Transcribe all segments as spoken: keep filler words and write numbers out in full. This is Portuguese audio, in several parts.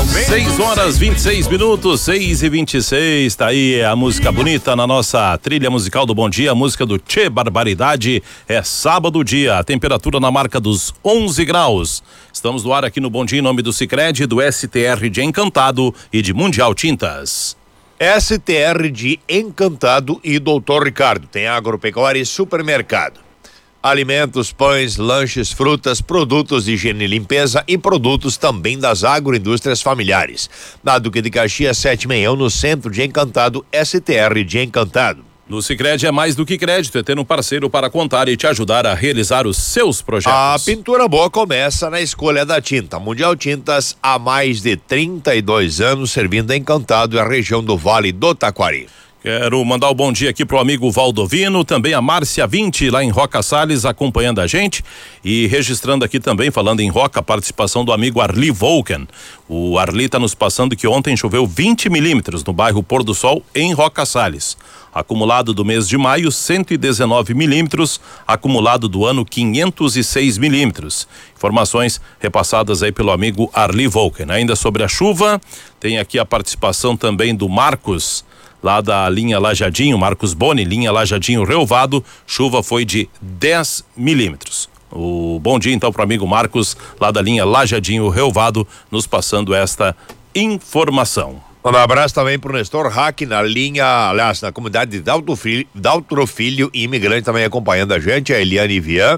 seis horas vinte e seis minutos, seis e vinte e seis, tá aí a música bonita na nossa trilha musical do Bom Dia, a música do Tchê Barbaridade. É sábado dia, a temperatura na marca dos onze graus. Estamos no ar aqui no Bom Dia em nome do Sicredi, do S T R de Encantado e de Mundial Tintas. S T R de Encantado e Doutor Ricardo. Tem agropecuária e supermercado. Alimentos, pães, lanches, frutas, produtos de higiene e limpeza e produtos também das agroindústrias familiares. Na Duque de Caxias, sete sessenta e um, no centro de Encantado, S T R de Encantado. No Sicredi é mais do que crédito, é ter um parceiro para contar e te ajudar a realizar os seus projetos. A pintura boa começa na escolha da tinta. Mundial Tintas, há mais de trinta e dois anos, servindo Encantado e a região do Vale do Taquari. Quero mandar um bom dia aqui pro amigo Valdovino, também a Márcia vinte lá em Roca Salles acompanhando a gente e registrando aqui também, falando em Roca, a participação do amigo Arli Volken. O Arli tá nos passando que ontem choveu vinte milímetros no bairro Pôr do Sol em Roca Salles. Acumulado do mês de maio, cento e dezenove milímetros, acumulado do ano quinhentos e seis milímetros. Informações repassadas aí pelo amigo Arli Volken. Ainda sobre a chuva, tem aqui a participação também do Marcos, lá da linha Lajadinho, Marcos Boni, linha Lajadinho Relvado, chuva foi de dez milímetros. O bom dia então para o amigo Marcos, lá da linha Lajadinho Relvado, nos passando esta informação. Um abraço também pro Nestor Hack na linha, aliás, na comunidade de Daltro Filho, Daltro Filho e imigrante também acompanhando a gente, a Eliane Vian,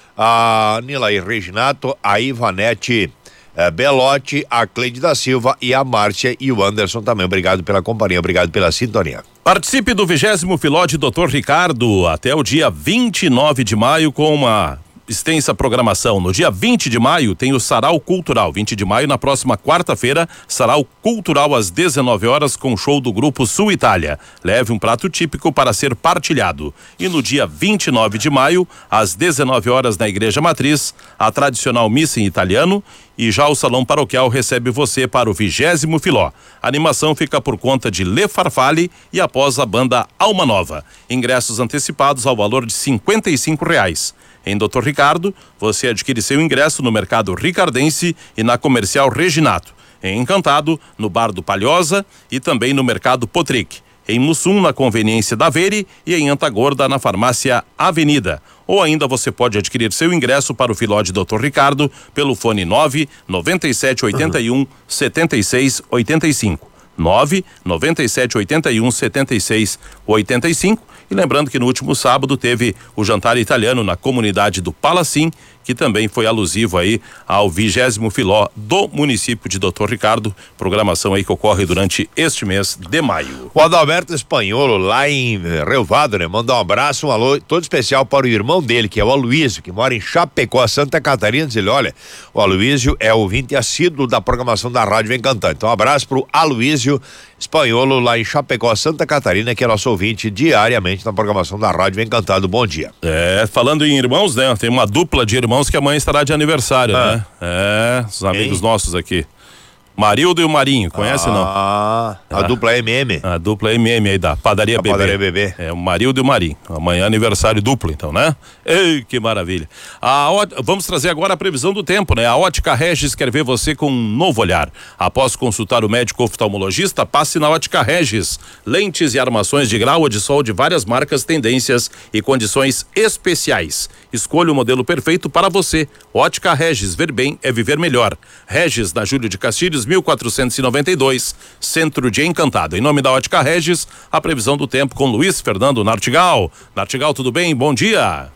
a Nilaí Reginato, a Ivanete É, Belotti, a Cleide da Silva e a Márcia e o Anderson também. Obrigado pela companhia, obrigado pela sintonia. Participe do vigésimo Filó de doutor Ricardo até o dia vinte e nove de maio com uma extensa programação. No dia vinte de maio tem o Sarau Cultural. vinte de maio, na próxima quarta-feira, Sarau Cultural às dezenove horas com show do grupo Sul Itália. Leve um prato típico para ser partilhado. E no dia vinte e nove de maio, às dezenove horas na Igreja Matriz, a tradicional missa em italiano e já o Salão Paroquial recebe você para o vigésimo Filó. A animação fica por conta de Lê Farfalle e após a banda Alma Nova. Ingressos antecipados ao valor de cinquenta e cinco reais. Em doutor Ricardo, você adquire seu ingresso no Mercado Ricardense e na Comercial Reginato. Em Encantado, no Bar do Palhosa e também no Mercado Potric. Em Mussum, na Conveniência da Vere e em Antagorda, na Farmácia Avenida. Ou ainda você pode adquirir seu ingresso para o Filó de doutor Ricardo pelo fone nove nove sete oito um sete seis oito cinco. nove nove sete oito um sete seis oito cinco. E lembrando que no último sábado teve o jantar italiano na comunidade do Palacim, que também foi alusivo aí ao vigésimo Filó do município de doutor Ricardo, programação aí que ocorre durante este mês de maio. O Adalberto Espanholo, lá em Relvado, né? Manda um abraço, um alô todo especial para o irmão dele, que é o Aloísio, que mora em Chapecó, Santa Catarina. Diz ele, olha, o Aloísio é ouvinte assíduo da programação da Rádio Vem Cantando. Então um abraço pro Aloísio Espanholo, lá em Chapecó, Santa Catarina, que é nosso ouvinte diariamente na programação da Rádio Vem Cantando. Bom dia. É, falando em irmãos, né? Tem uma dupla de irmãos que amanhã estará de aniversário, ah. né? É, os amigos Quem? nossos aqui. Marildo e o Marinho, conhece ah, não? Ah, a dupla M M. A dupla M M aí da Padaria a Bebê. Padaria Bebê. É, o Marildo e o Marinho. Amanhã aniversário duplo, então, né? Ei, que maravilha. A, vamos trazer agora a previsão do tempo, né? A Ótica Regis quer ver você com um novo olhar. Após consultar o médico oftalmologista, passe na Ótica Regis. Lentes e armações de grau ou de sol de várias marcas, tendências e condições especiais. Escolha o modelo perfeito para você. Ótica Regis, ver bem é viver melhor. Regis, na Júlio de Castilhos, mil quatrocentos e noventa e dois, Centro de Encantado. Em nome da Ótica Regis, a previsão do tempo com Luiz Fernando Nartigal. Nartigal, tudo bem? Bom dia.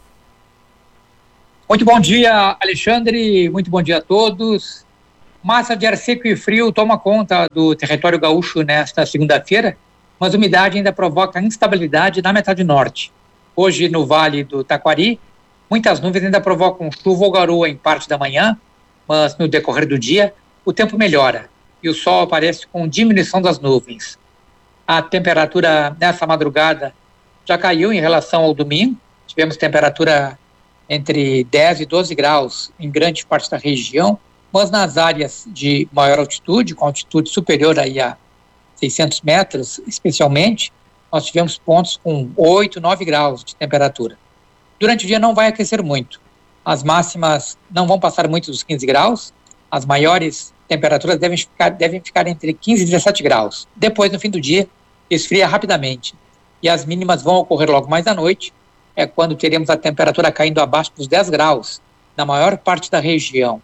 Muito bom dia, Alexandre. Muito bom dia a todos. Massa de ar seco e frio toma conta do território gaúcho nesta segunda-feira, mas a umidade ainda provoca instabilidade na metade norte. Hoje, no Vale do Taquari, muitas nuvens ainda provocam chuva ou garoa em parte da manhã, mas no decorrer do dia, o tempo melhora e o sol aparece com diminuição das nuvens. A temperatura nessa madrugada já caiu em relação ao domingo. Tivemos temperatura entre dez e doze graus em grande parte da região, mas nas áreas de maior altitude, com altitude superior aí a seiscentos metros, especialmente, nós tivemos pontos com oito, nove graus de temperatura. Durante o dia não vai aquecer muito. As máximas não vão passar muito dos quinze graus, As maiores temperaturas devem ficar, devem ficar entre quinze e dezessete graus. Depois, no fim do dia, esfria rapidamente. E as mínimas vão ocorrer logo mais à noite, é quando teremos a temperatura caindo abaixo dos dez graus, na maior parte da região.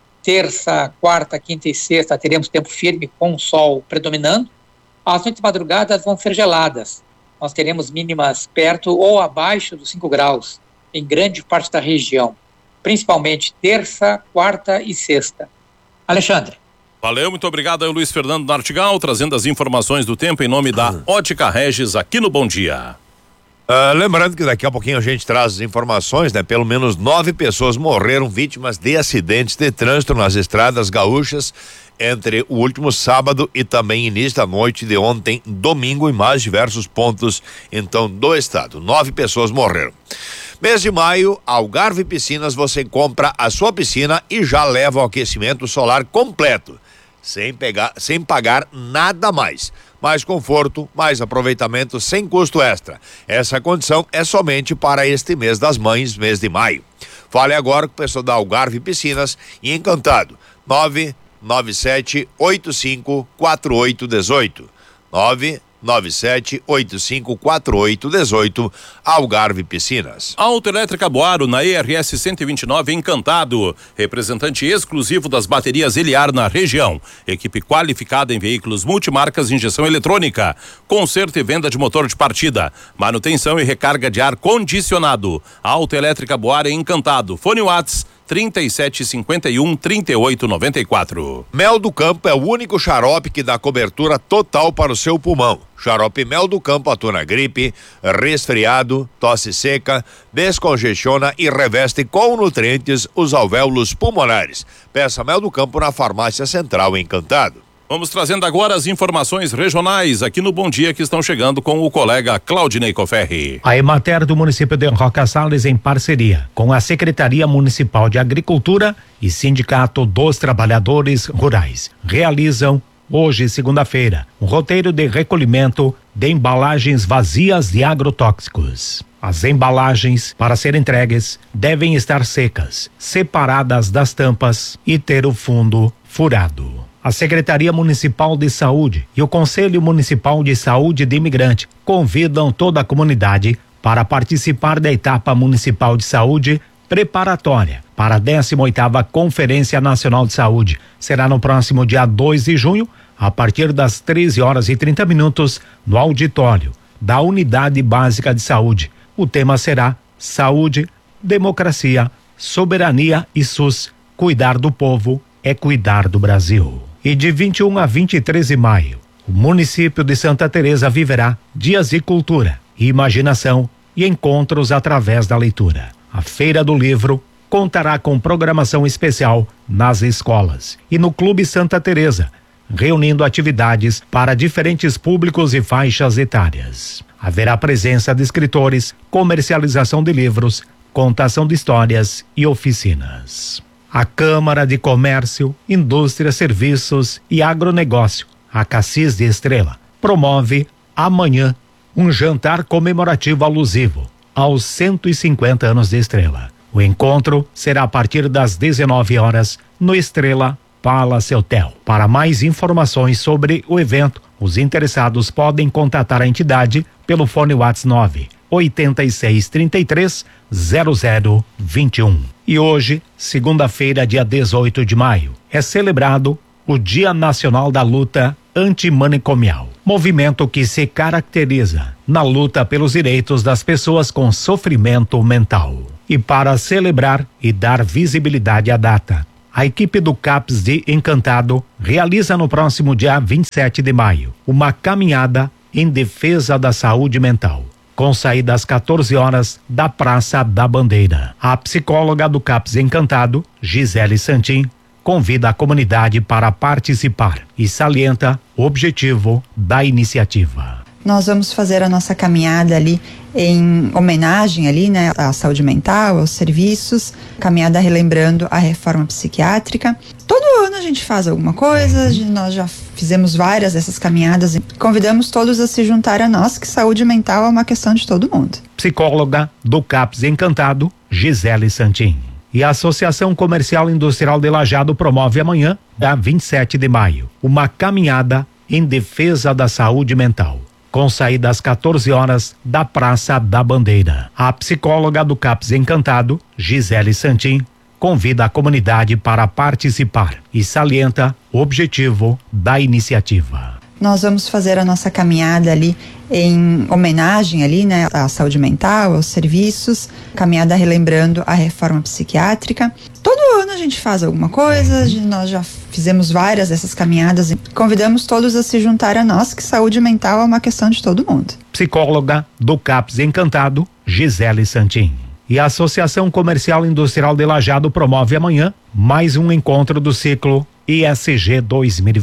Terça, quarta, quinta e sexta teremos tempo firme com o sol predominando. As noites madrugadas vão ser geladas. Nós teremos mínimas perto ou abaixo dos cinco graus em grande parte da região, principalmente terça, quarta e sexta. Alexandre. Valeu, muito obrigado aí, Luiz Fernando Nartigal, trazendo as informações do tempo em nome da Ótica Regis aqui no Bom Dia. Uh, lembrando que daqui a pouquinho a gente traz as informações, né? Pelo menos nove pessoas morreram vítimas de acidentes de trânsito nas estradas gaúchas entre o último sábado e também início da noite de ontem, domingo, em mais diversos pontos, então, do estado. Nove pessoas morreram. Mês de maio, Algarve Piscinas, você compra a sua piscina e já leva o aquecimento solar completo, sem pegar, sem pagar nada mais. Mais conforto, mais aproveitamento sem custo extra. Essa condição é somente para este mês das mães, mês de maio. Fale agora com o pessoal da Algarve Piscinas e Encantado. nove nove sete oito cinco quatro oito um oito. nove nove sete oito cinco quatro oito um oito. Algarve Piscinas. Autoelétrica Boaro, na E R S cento e vinte e nove, Encantado. Representante exclusivo das baterias Eliar na região. Equipe qualificada em veículos multimarcas e injeção eletrônica. Conserto e venda de motor de partida. Manutenção e recarga de ar condicionado. Autoelétrica Boaro em Encantado. Fone Whats trinta e sete cinquenta e um, trinta e oito noventa e quatro. Mel do Campo é o único xarope que dá cobertura total para o seu pulmão. Xarope Mel do Campo atua na gripe, resfriado, tosse seca, descongestiona e reveste com nutrientes os alvéolos pulmonares. Peça Mel do Campo na Farmácia Central Encantado. Vamos trazendo agora as informações regionais aqui no Bom Dia, que estão chegando com o colega Claudinei Coferri. A Emater do município de Roca Salles, em parceria com a Secretaria Municipal de Agricultura e Sindicato dos Trabalhadores Rurais, realizam hoje, segunda-feira, um roteiro de recolhimento de embalagens vazias de agrotóxicos. As embalagens, para serem entregues, devem estar secas, separadas das tampas e ter o fundo furado. A Secretaria Municipal de Saúde e o Conselho Municipal de Saúde de Imigrante convidam toda a comunidade para participar da etapa municipal de saúde preparatória para a décima oitava Conferência Nacional de Saúde. Será no próximo dia dois de junho, a partir das treze horas e trinta minutos, no auditório da Unidade Básica de Saúde. O tema será Saúde, Democracia, Soberania e SUS. Cuidar do povo é cuidar do Brasil. E de vinte e um a vinte e três de maio, o município de Santa Teresa viverá dias de cultura, imaginação e encontros através da leitura. A Feira do Livro contará com programação especial nas escolas e no Clube Santa Teresa, reunindo atividades para diferentes públicos e faixas etárias. Haverá presença de escritores, comercialização de livros, contação de histórias e oficinas. A Câmara de Comércio, Indústria, Serviços e Agronegócio, a Cassis de Estrela, promove amanhã um jantar comemorativo alusivo aos cento e cinquenta anos de Estrela. O encontro será a partir das dezenove horas no Estrela Palace Hotel. Para mais informações sobre o evento, os interessados podem contatar a entidade pelo fone WhatsApp nove oitenta e seis, trinta e três, zero zero vinte e um. E hoje, segunda-feira, dia dezoito de maio, é celebrado o Dia Nacional da Luta Antimanicomial, movimento que se caracteriza na luta pelos direitos das pessoas com sofrimento mental. E para celebrar e dar visibilidade à data, a equipe do CAPS de Encantado realiza no próximo dia vinte e sete de maio uma caminhada em defesa da saúde mental, com saída às quatorze horas da Praça da Bandeira. A psicóloga do CAPS Encantado, Gisele Santin, convida a comunidade para participar e salienta o objetivo da iniciativa. Nós vamos fazer a nossa caminhada ali em homenagem ali, né, à saúde mental, aos serviços, caminhada relembrando a reforma psiquiátrica. Todo ano a gente faz alguma coisa, nós já fizemos várias dessas caminhadas e convidamos todos a se juntar a nós, que saúde mental é uma questão de todo mundo. Psicóloga do CAPS Encantado, Gisele Santin. E a Associação Comercial Industrial de Lajeado promove amanhã, dia vinte e sete de maio, uma caminhada em defesa da saúde mental, com saída às quatorze horas da Praça da Bandeira. A psicóloga do CAPS Encantado, Gisele Santin, convida a comunidade para participar e salienta o objetivo da iniciativa. Nós vamos fazer a nossa caminhada ali em homenagem ali, né, à saúde mental, aos serviços, caminhada relembrando a reforma psiquiátrica. Todo ano a gente faz alguma coisa, nós já fizemos várias dessas caminhadas e convidamos todos a se juntar a nós, que saúde mental é uma questão de todo mundo. Psicóloga do CAPS Encantado, Gisele Santin. E a Associação Comercial Industrial de Lajeado promove amanhã mais um encontro do ciclo I S G dois mil e vinte.